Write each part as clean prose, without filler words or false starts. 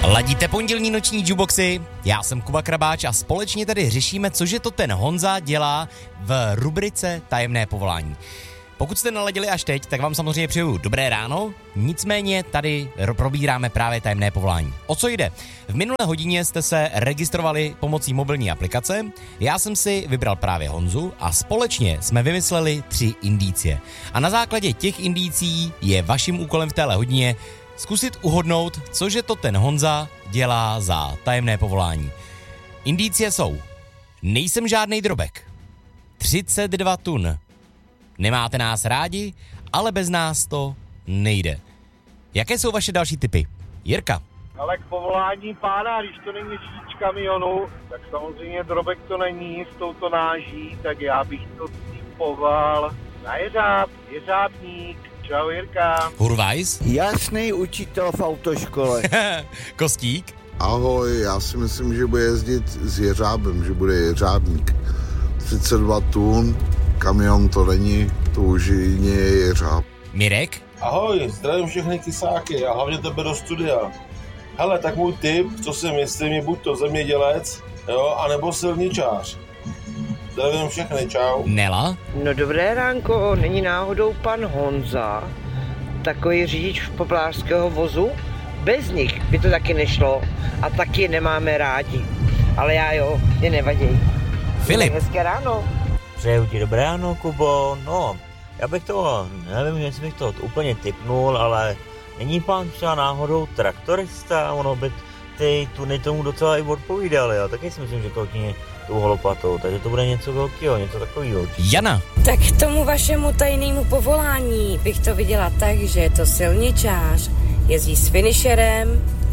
Ladíte pondělní noční jukeboxy, já jsem Kuba Krabáč a společně tady řešíme, cože to ten Honza dělá v rubrice Tajemné povolání. Pokud jste naladili až teď, tak vám samozřejmě přeju dobré ráno, nicméně tady probíráme právě tajemné povolání. O co jde? V minulé hodině jste se registrovali pomocí mobilní aplikace, já jsem si vybral právě Honzu a společně jsme vymysleli 3 indicie. A na základě těch indicí je vaším úkolem v téhle hodině zkusit uhodnout, cože to ten Honza dělá za tajemné povolání. Indicie jsou: nejsem žádnej drobek, 32 tun, nemáte nás rádi, ale bez nás to nejde. Jaké jsou vaše další tipy? Jirka. Ale k povolání pána, když to není řidič kamionu, tak samozřejmě drobek to není s touto náží, tak já bych to typoval na jeřábník. Čau Jirka. Hurvajs. Jasný učitel v autoškole. Kostík. Ahoj, já si myslím, že bude jezdit s jeřábem, že bude jeřábník. 32 tun, kamion to není, to už jiný je jeřáb. Mirek. Ahoj, zdravím všechny kysáky a hlavně tebe do studia. Hele, tak můj tip, co si myslím, je buď to zemědělec, jo, anebo silničář. Zdravím všechny, čau. Nela. No dobré ránko, není náhodou pan Honza takový řidič poplářského vozu? Bez nich by to taky nešlo a taky nemáme rádi. Ale já jo, mě nevadí. Filip. Hezké ráno. Přeju ti dobré ráno, Kubo. No, já bych to, nevím, jestli bych to úplně tipnul, ale není pán třeba náhodou traktorista? Ono by ty tuny tomu docela i odpovídaly, a taky si myslím, že to hodně tou holopatou, takže to bude něco velkého, něco takového. Jana. Tak k tomu vašemu tajnému povolání bych to viděla tak, že je to silničář, jezdí s finisherem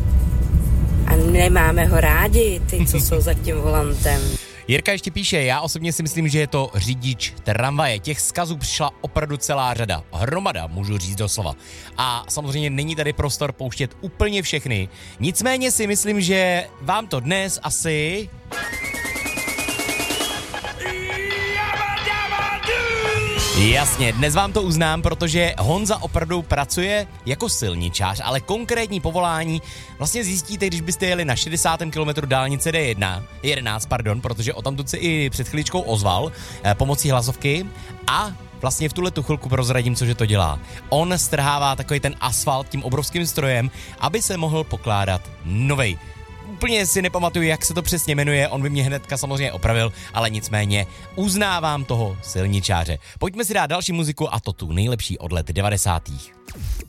a nemáme ho rádi, ty, co jsou za tím volantem. Jirka ještě píše, já osobně si myslím, že je to řidič tramvaje. Těch vzkazů přišla opravdu celá řada. Hromada, můžu říct doslova. A samozřejmě není tady prostor pouštět úplně všechny. Nicméně si myslím, že vám to dnes asi... Jasně, dnes vám to uznám, protože Honza opravdu pracuje jako silničář, ale konkrétní povolání vlastně zjistíte, když byste jeli na 60. kilometru dálnice D11, protože o tamtud se i před chvíličkou ozval pomocí hlasovky a vlastně v tuhletu chvilku prozradím, cože to dělá. On strhává takový ten asfalt tím obrovským strojem, aby se mohl pokládat novej. Úplně si nepamatuju, jak se to přesně jmenuje, on by mě hnedka samozřejmě opravil, ale nicméně uznávám toho silničáře. Pojďme si dát další muziku a to tu nejlepší od let 90.